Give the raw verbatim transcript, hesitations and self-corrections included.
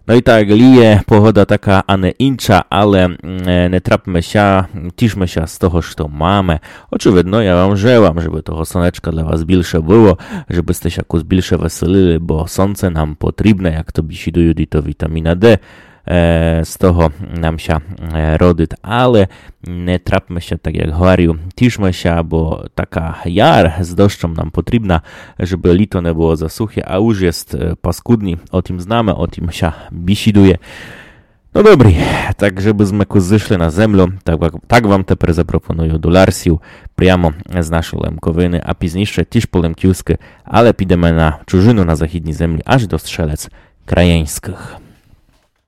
No i tak, lije, pogoda taka, a не інша, але не трапмеся, тішмеся з того, що маємо. Очевидно, я вам желам, щоб того сонечка для вас більше було, щоб сте якось більше веселили, бо сонце нам потрібне, як тобі щідують і то вітаміна Д. Z toho nam się rodzi, ale nie trapmy się, tak jak говорю, ciszmy się, bo taka jar z deszczem nam potrzebna, żeby lito nie było za suche, a już jest paskudni, o tym znamy, o tym się bisiduje. No dobry, tak żebyśmy zeszli na ziemię, tak, tak wam teraz zaproponuję dolarsję, priamo z naszej Lemkowiny, a później też po Lemkiewskie, ale pidemy na czużynu na zachodniej ziemi, aż do Strzelec Krajeńskich.